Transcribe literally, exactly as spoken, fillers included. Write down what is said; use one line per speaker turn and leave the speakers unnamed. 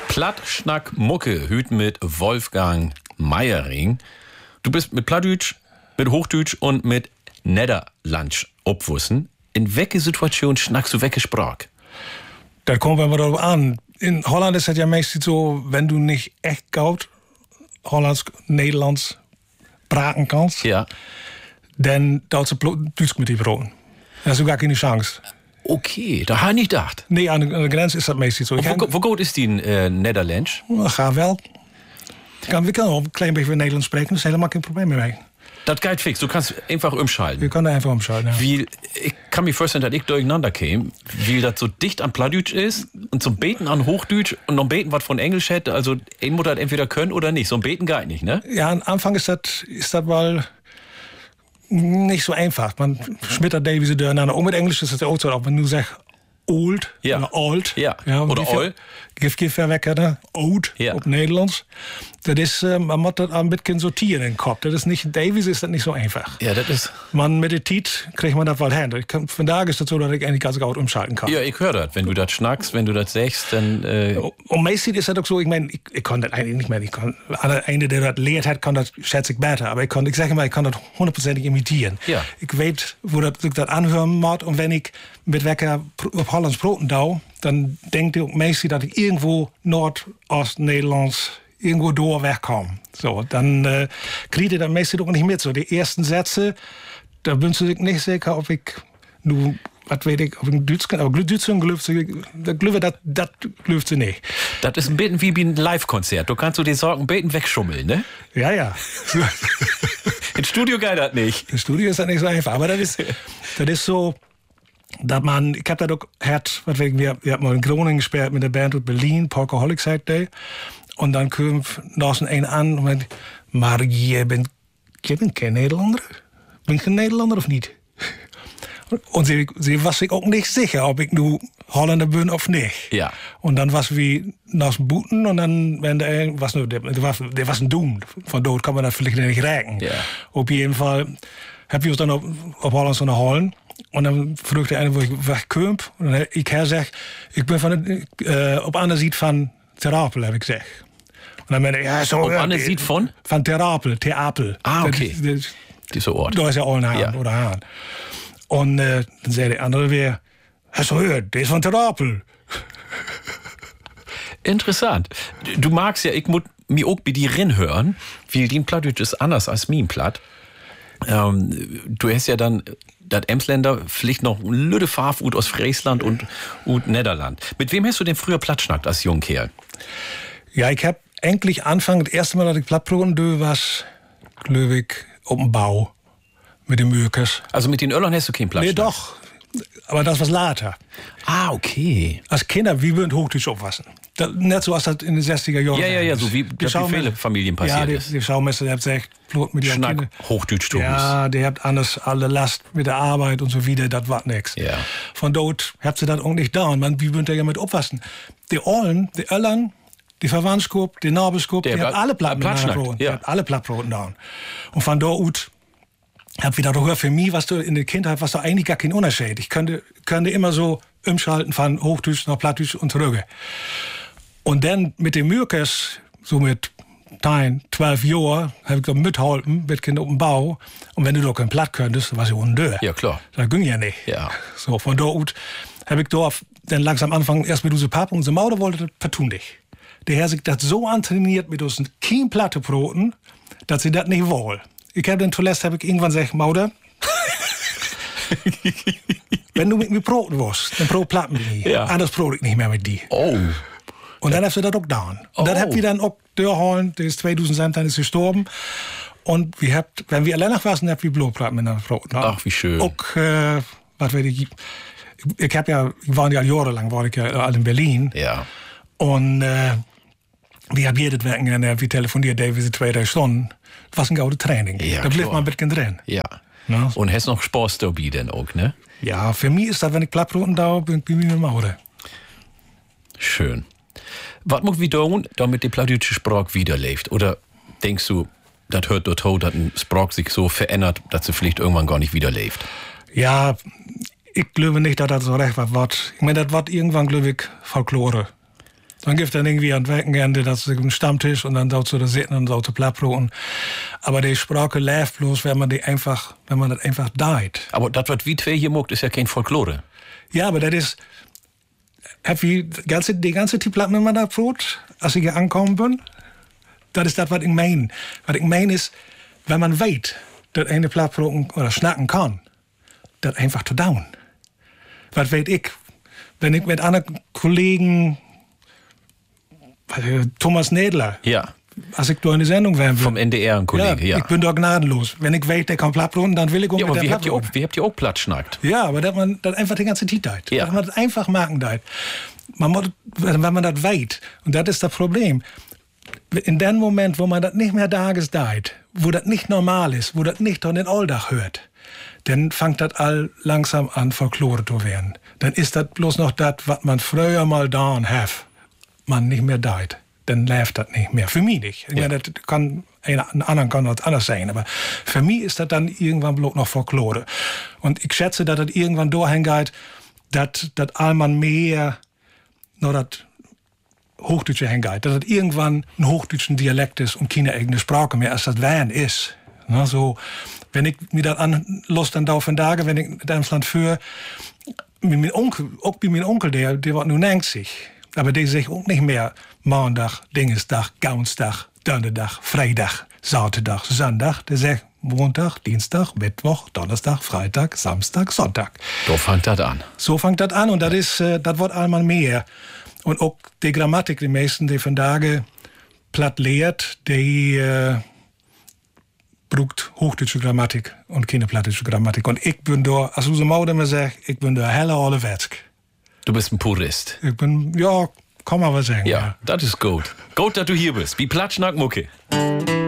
Plattschnack Mucke, hüt mit Wolfgang Meiering. Du bist mit Plattdeutsch, mit Hochdeutsch und mit Nederlandsch opwussen. In welche Situation schnackst du welche Sprache?
Da kommt wir mal drauf an. In Holland ist es ja meistens so, wenn du nicht echt gut Hollands, Nederlands praten kannst,
Ja.
dann dauert es Deutsch mit die Broten. Da hast du gar keine Chance.
Okay, da habe ich nicht gedacht.
Nee, an der, an der Grenze ist das meistens so. Ich
Wo,
kann,
wo gut ist die in äh, Nederlandsch?
ga wel. Kan, we kunnen ook een klein beetje Nederlands spreken, dat is helemaal geen probleem mee.
Das geht fix, du kannst einfach umschalten.
Wir können da einfach umschalten. Ja.
Wie, ich kann mir vorstellen, dass ich durcheinander käme, wie das so dicht an Plattdeutsch ist und zum Beten an Hochdeutsch und noch Beten was von Englisch hätte. Also, ein muss das entweder können oder nicht. So ein Beten geht nicht, ne?
Ja, am Anfang ist das, ist das mal nicht so einfach. Man schmittert da wie sie durcheinander. Auch mit Englisch ist das auch so, auch wenn du sagst old
Ja.
oder old.
Ja.
Ja,
Oder ol.
Gif gif verwekkeren, oud
Ja.
op Nederlands. Dat is, uh, man moet dat een beetje sortieren in den Kopf. Dat is niet, Davies ist das nicht so einfach.
Ja, das ist.
Man mit der Tiet kriegt man das wohl hin. Ich kann, von daher ist das so, dass ich eigentlich ganz gut umschalten kann.
Ja, ich höre das. Wenn du das schnackst, wenn du das sagst, dann. Äh
Und meistens ist das auch so, ich meine, ich, ich kann das eigentlich nicht mehr. Ich kann, einer, der das lehrt hat, kann das, schätze ich, besser. Aber ich, kann, ich sage mal, ich kann das hundertprozentig imitieren.
Ja.
Ich weiß, wo das, ich das anhören muss. Und wenn ich mit Wecker auf Hollands Broten dau, dann denkt ihr meistens, dass ich irgendwo Nordost-Nederlands irgendwo durch wegkomme. So, dann äh, kriegt ihr das meistens auch nicht mit. So, die ersten Sätze, da bin ich nicht sicher, ob ich nur, was weiß ich, ob ich Deutsch kann, aber Deutsch glüft sie, das, das glüft sie nicht.
Das ist ein bisschen wie ein Live-Konzert. Du kannst so die Sorgen ein bisschen wegschummeln, ne?
Ja, ja.
Im Studio geht das nicht.
Im Studio ist das nicht so einfach, aber das ist, das ist so, dass man, ich hab da doch gehört, was wir, wir, wir haben mal in Groningen gespielt mit der Band aus Berlin, Polkaholics heißt der. Und dann kam noch ein an und meinte, maar je bent, je bent geen Nederlander? Ben ik een Nederlander of niet? Und sie, sie war sich auch nicht sicher, ob ich nur Holländer bin oder nicht.
Ja.
Und dann war es wie nach dem Booten und dann, wenn der, was nur, der, der, war, der war ein Doom. Von dort kann man das vielleicht nicht räken.
Ja.
Auf jeden Fall haben wir uns dann auf, auf Holland so geholt. Und dann fragte einer, wo ich wegkomme. Und dann ich habe gesagt, ich bin von, äh, op andere Seite von Terapel, habe ich gesagt. Und dann meinte ich, ja, so.
Op
ja,
andere Seite von?
Von Terapel, Theapel.
Ah, okay.
Das, das,
Dieser Ort.
da ist ja Ollenhaan
Ja.
oder Haan. Und äh, dann zei der andere weer, hast du gehört, der ist von Terapel.
Interessant. Du magst ja, ich muss mir auch bei dir reinhören, weil dein Plattdeutsch ist anders als mein Platt. Ähm, du hast ja dann das Emsländer vielleicht noch ein lüde Farfut aus Friesland und, und Nederland. Mit wem hast du denn früher Plattschnackt als Jungkerl?
Ja, ich hab eigentlich Anfang, das erste Mal, dass ich Plattproben dö, was, glaube ich, auf dem Bau. Mit den Mürkers.
Also mit den Öllern hast du keinen Plattschnack?
Nee, doch. Aber das was later.
Ah, okay.
Als Kinder, wie würden Hochdeutsch aufwassen. Das, nicht so, als das in den sechziger Jahren
Ja, ja, ja, so wie
die
das bei vielen Familien passiert
ja, die,
ist.
die Schaumeister, der hat gesagt, Blut mit ihren
Schnack,
Kindern.
Hochdeutsch, Thomas.
Ja, der habt anders alle Last mit der Arbeit und so wieder, das war nix.
Ja.
Von dort habt ihr das auch nicht da. Und man, wie würdet ihr ja mit aufwassen? Die Ollen, die Öllern, die Verwandtskop, die Nabelskop, die
Der
habt
hat
alle Platten
Plattschnack,
miteinander
ja.
Die habt alle Plattbroten da. Und von dort hab wieder gehört, für mich, was du in der Kindheit, was du eigentlich gar kein Unterschied. Ich könnte, könnte immer so umschalten von Hochdeutsch nach Plattdeutsch und zurück. Und dann mit den Mürkers, so mit zehn, zwölf Jahren, habe ich da mitgeholfen, mit Kindern auf dem Bau. Und wenn du doch kein Platt könntest, dann warst du undeur.
Ja, klar.
Das ging ja nicht.
Ja.
So, von dort habe ich da dann langsam angefangen, erst mit unsere Papa und unsere Mauder wollte, das partout nicht. Der hat sich das so antrainiert mit uns kein Plattebroten, dass sie das nicht wollen. Ich habe dann zuletzt habe ich irgendwann gesagt, Mauder, wenn du mit mir broten willst, dann brot Platten mit mir.
Ja.
Anders brot ich nicht mehr mit dir.
Oh.
Und dann hast du das auch getan. Und
Oh.
dann habt ihr dann auch durchgeholt, der ist zweitausend, dann ist gestorben. Und wir habt, wenn wir allein noch waren, habt wir Blutplatten mit einer Brot.
Ach, wie schön.
Auch, äh, was weiß ich, ich hab ja, ich war ja jahrelang, war ich ja all in Berlin.
Ja.
Und äh, wir haben jedes Wochenende, wir telefoniert diese zwei, drei Stunden. Das war ein gute Training.
Ja,
da blieb
klar.
man ein bisschen drin.
Ja.
Ja.
Und hast noch Spaß dabei denn auch, ne?
Ja, für mich ist das, wenn ich Plattbroten da bin, bin ich mit Mauder.
Schön. Was muss wir tun, damit die plattdeutsche Sprache wiederlebt? Oder denkst du, das hört dort ho, dass ein Sprache sich so verändert, dass sie vielleicht irgendwann gar nicht wiederlebt?
Ja, ich glaube nicht, dass das so recht was wird. Ich meine, das wird irgendwann, glaube ich, Folklore. Dann gibt dann irgendwie an Wochenende, dass sie einen Stammtisch und dann dazu da sitzen und dazu plattbroten. Aber die Sprache läuft bloß, wenn man die einfach, wenn man das einfach deit.
Aber das, was wie zwei hier muckt, ist ja kein Folklore.
Ja, aber das ist, hab ich ganze, die ganze die Platten immer da brot, als ich hier angekommen bin. Das ist das, was ich meine. Was ich meine ist, wenn man weiß, dass eine Plattbroten oder schnacken kann, das einfach zu down. Was weiß ich, wenn ich mit anderen Kollegen, Thomas Nedler,
ja.
als ich da in die Sendung wären will.
Vom N D R ein Kollege, ja.
ja. Ich bin da gnadenlos. Wenn ich weiß, der kann plattbroten, dann will ich auch
ja,
mit
aber
der
wie habt, ihr auch,
plattbroten.
wie habt ihr auch platt schnackt?
Ja, aber dass man das einfach die ganze Zeit deit.
Ja.
Dass man das einfach machen deit. Man muss, wenn man das weiß, und das ist das Problem, in dem Moment, wo man das nicht mehr dages deit, wo das nicht normal ist, wo das nicht an den Alltag hört, dann fängt das all langsam an, Folklore zu werden. Dann ist das bloß noch das, was man früher mal da hat, man nicht mehr deit. Dann läuft das nicht mehr. Für mich nicht. Ich
Ja.
meine, das kann, einen anderen kann das anders sein, aber für mich ist das dann irgendwann bloß noch Folklore. Und ich schätze, dass das irgendwann dahin geht, dass das allman mehr noch das Hochdeutsche hingeht, dass das irgendwann ein hochdeutschen Dialekt ist und keine eigene Sprache mehr, als das Wern ist. Na, so, wenn ich mir das anlasse, dann dauert von Tagen, wenn ich in Emsland führe, mit meinem Onkel, auch bei meinem Onkel, der, der war nun neunzig, aber der sagt auch nicht mehr Maandag, Dingensdag, Gaunsdag, Donnerdag, Vrijdag, Zaterdag, Sonntag. Der sagt Montag, Dienstag, Mittwoch, Donnerstag, Freitag, Samstag, Sonntag.
So fängt das an.
So fängt das an und das ist, äh, das wird einmal mehr. Und auch die Grammatik, die meisten, die von Tage platt lehrt, die äh, braucht hochdeutsche Grammatik und keine plattdeutsche Grammatik. Und ich bin da, als unsere Mutter mir sagt, ich bin da helle alle Wetzk.
Du bist ein Purist.
Ich bin, ja, kann man was sagen.
Ja, das ist gut. Gut, dass du hier bist. Wie Platschnack Mucke.